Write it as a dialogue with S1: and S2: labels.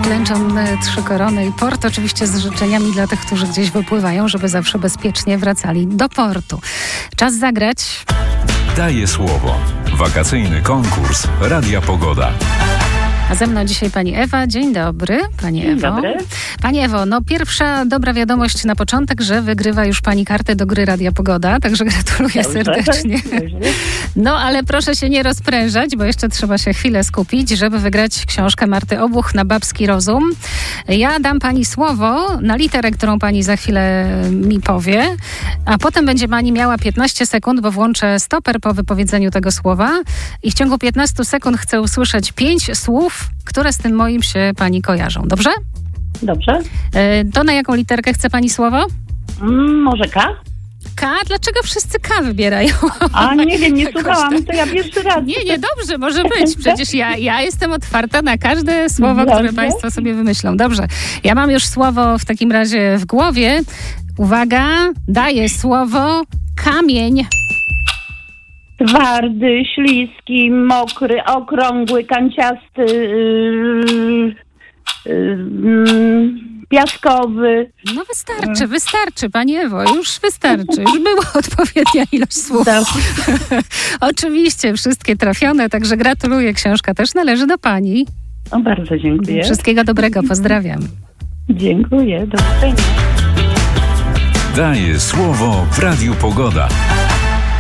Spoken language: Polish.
S1: klęczą Trzy Korony i port, oczywiście z życzeniami dla tych, którzy gdzieś wypływają, żeby zawsze bezpiecznie wracali do portu. Czas zagrać.
S2: Daję słowo. Wakacyjny konkurs Radia Pogoda.
S1: A ze mną dzisiaj pani Ewa. Dzień dobry, pani Ewo.
S3: Dzień dobry.
S1: Pani Ewo, pierwsza dobra wiadomość na początek, że wygrywa już pani kartę do gry Radia Pogoda, także gratuluję serdecznie. No, ale proszę się nie rozprężać, bo jeszcze trzeba się chwilę skupić, żeby wygrać książkę Marty Obuch na babski rozum. Ja dam pani słowo na literę, którą pani za chwilę mi powie, a potem będzie pani miała 15 sekund, bo włączę stoper po wypowiedzeniu tego słowa i w ciągu 15 sekund chcę usłyszeć 5 słów, które z tym moim się pani kojarzą. Dobrze?
S3: Dobrze.
S1: To na jaką literkę chce pani słowo?
S3: Może K?
S1: K? Dlaczego wszyscy K wybierają?
S3: A nie wiem, nie
S1: Jakoś
S3: słuchałam,
S1: tak.
S3: to ja pierwszy raz.
S1: Nie, dobrze, może być. Przecież ja jestem otwarta na każde słowo,
S3: Dobrze.
S1: które państwo sobie wymyślą. Dobrze. Ja mam już słowo w takim razie w głowie. Uwaga, daję słowo kamień.
S3: Twardy, śliski, mokry, okrągły, kanciasty, piaskowy.
S1: No wystarczy, pani Ewo, już wystarczy. Już była odpowiednia ilość słów.
S3: Tak.
S1: Oczywiście, wszystkie trafione, także gratuluję. Książka też należy do pani.
S3: O, bardzo dziękuję.
S1: Wszystkiego dobrego, pozdrawiam.
S3: Dziękuję, do widzenia.
S2: Daję słowo w Radiu Pogoda.